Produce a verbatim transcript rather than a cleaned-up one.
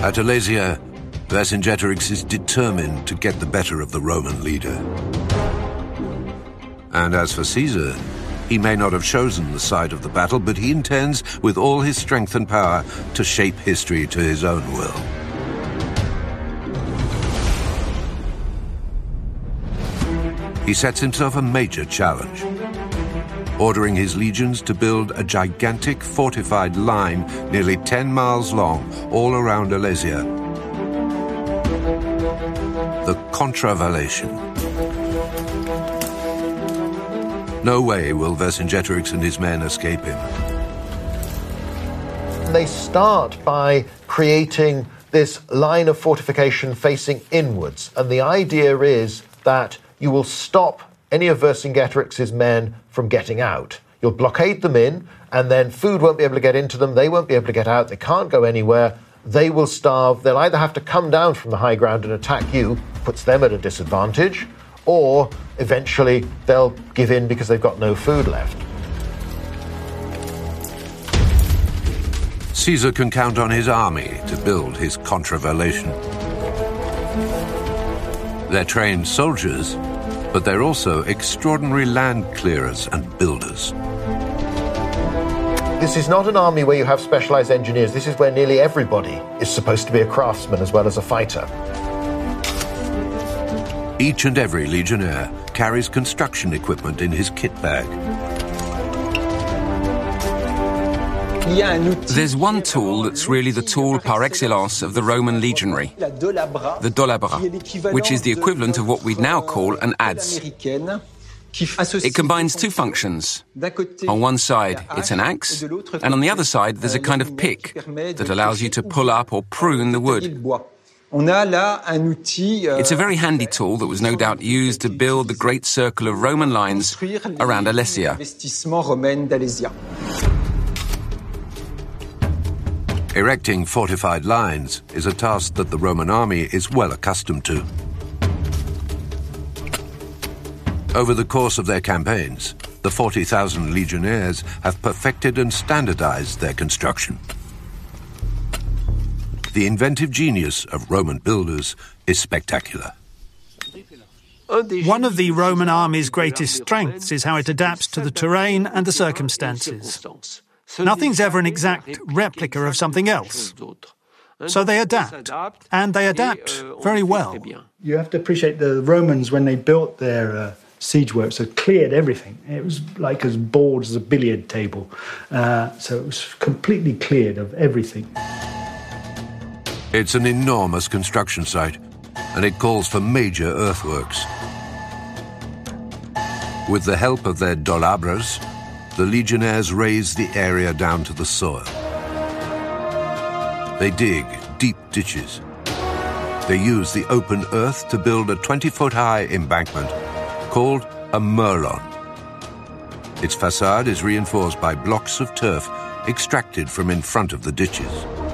At Alesia, Vercingetorix is determined to get the better of the Roman leader. And as for Caesar, he may not have chosen the side of the battle, but he intends, with all his strength and power, to shape history to his own will. He sets himself a major challenge, ordering his legions to build a gigantic fortified line nearly ten miles long all around Alesia. The Contravallation. No way will Vercingetorix and his men escape him. They start by creating this line of fortification facing inwards, and the idea is that you will stop any of Vercingetorix's men from getting out. You'll blockade them in, and then food won't be able to get into them, they won't be able to get out, they can't go anywhere, they will starve, they'll either have to come down from the high ground and attack you, puts them at a disadvantage, or eventually they'll give in because they've got no food left. Caesar can count on his army to build his Contravallation. They're trained soldiers, but they're also extraordinary land clearers and builders. This is not an army where you have specialized engineers. This is where nearly everybody is supposed to be a craftsman as well as a fighter. Each and every legionnaire carries construction equipment in his kit bag. There's one tool that's really the tool par excellence of the Roman legionary, the dolabra, which is the equivalent of what we'd now call an adze. It combines two functions. On one side, it's an axe, and on the other side, there's a kind of pick that allows you to pull up or prune the wood. It's a very handy tool that was no doubt used to build the great circle of Roman lines around Alesia. Erecting fortified lines is a task that the Roman army is well accustomed to. Over the course of their campaigns, the forty thousand legionnaires have perfected and standardized their construction. The inventive genius of Roman builders is spectacular. One of the Roman army's greatest strengths is how it adapts to the terrain and the circumstances. Nothing's ever an exact replica of something else. So they adapt, and they adapt very well. You have to appreciate the Romans, when they built their uh, siege works, had cleared everything. It was like as broad as a billiard table. Uh, so it was completely cleared of everything. It's an enormous construction site, and it calls for major earthworks. With the help of their dolabras, the legionnaires raise the area down to the soil. They dig deep ditches. They use the open earth to build a twenty-foot-high embankment called a merlon. Its facade is reinforced by blocks of turf extracted from in front of the ditches.